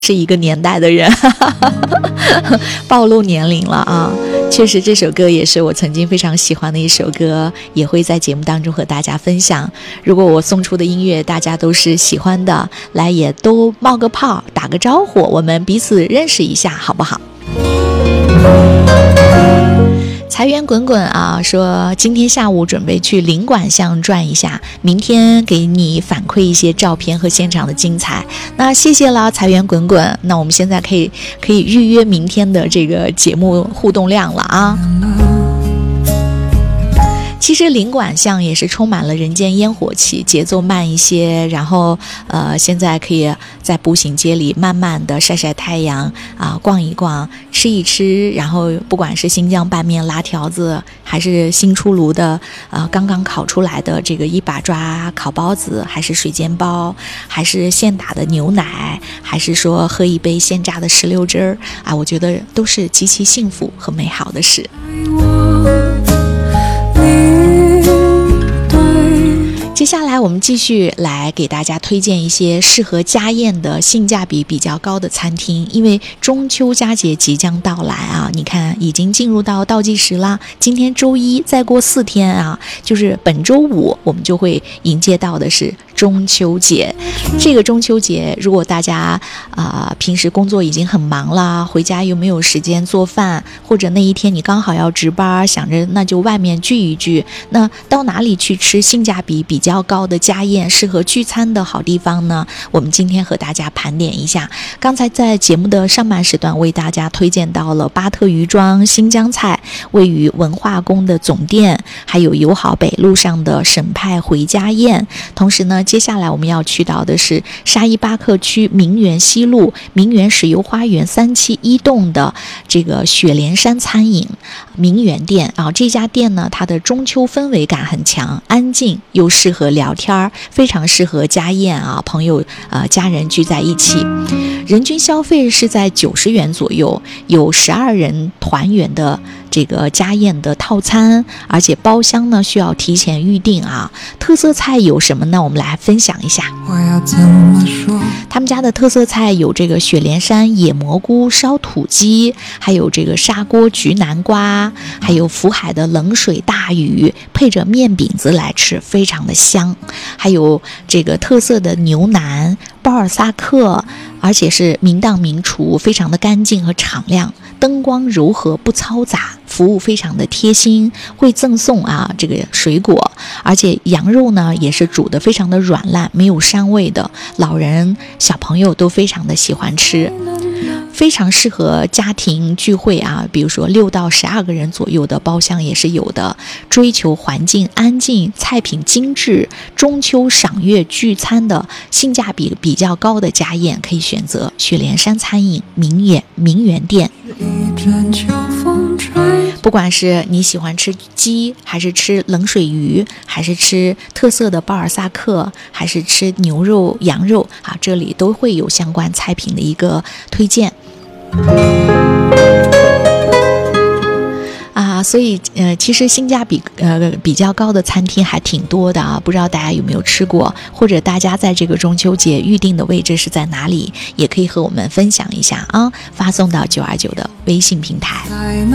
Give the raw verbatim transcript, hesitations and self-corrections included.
是一个年代的人暴露年龄了啊！确实这首歌也是我曾经非常喜欢的一首歌，也会在节目当中和大家分享。如果我送出的音乐大家都是喜欢的，来也都冒个泡打个招呼，我们彼此认识一下好不好？财源滚滚啊，说今天下午准备去领馆巷转一下，明天给你反馈一些照片和现场的精彩。那谢谢了，财源滚滚。那我们现在可以可以预约明天的这个节目互动量了啊。其实领馆巷也是充满了人间烟火气，节奏慢一些，然后呃，现在可以在步行街里慢慢的晒晒太阳啊，逛一逛，吃一吃，然后不管是新疆拌面、拉条子，还是新出炉的啊、呃、刚刚烤出来的这个一把抓烤包子，还是水煎包，还是现打的牛奶，还是说喝一杯现榨的石榴汁儿啊，我觉得都是极其幸福和美好的事。接下来我们继续来给大家推荐一些适合家宴的性价比比较高的餐厅，因为中秋佳节即将到来啊，你看已经进入到倒计时啦，今天周一，再过四天啊，就是本周五我们就会迎接到的是中秋节。这个中秋节如果大家啊、呃、平时工作已经很忙了，回家又没有时间做饭，或者那一天你刚好要值班，想着那就外面聚一聚，那到哪里去吃性价比比较高的家宴，适合聚餐的好地方呢？我们今天和大家盘点一下。刚才在节目的上半时段为大家推荐到了巴特余庄新疆菜，位于文化宫的总店，还有友好北路上的省派回家宴。同时呢，接下来我们要去到的是沙依巴克区明园西路明园石油花园三期一栋的这个雪莲山餐饮明园店啊。这家店呢，它的中秋氛围感很强，安静又适合聊天，非常适合家宴啊，朋友呃家人聚在一起。人均消费是在九十元左右，有十二人团圆的这个家宴的套餐，而且包厢呢需要提前预定啊。特色菜有什么呢？我们来分享一下。 我要怎么说？ 他们家的特色菜有这个雪莲山野蘑菇烧土鸡，还有这个砂锅焗南瓜，还有福海的冷水大鱼，配着面饼子来吃，非常的香。还有这个特色的牛腩、包尔萨克，而且是明档明厨，非常的干净和敞亮，灯光柔和不嘈杂，服务非常的贴心，会赠送啊这个水果，而且羊肉呢也是煮得非常的软烂，没有膻味的，老人小朋友都非常的喜欢吃，非常适合家庭聚会啊，比如说六到十二个人左右的包厢也是有的。追求环境安静、菜品精致、中秋赏月聚餐的性价比比较高的家宴，可以选择雪莲山餐饮明园明园店。不管是你喜欢吃鸡，还是吃冷水鱼，还是吃特色的巴尔萨克，还是吃牛肉、羊肉啊，这里都会有相关菜品的一个推荐。啊，所以呃，其实性价比呃比较高的餐厅还挺多的啊，不知道大家有没有吃过，或者大家在这个中秋节预定的位置是在哪里，也可以和我们分享一下啊，发送到九二九的微信平台。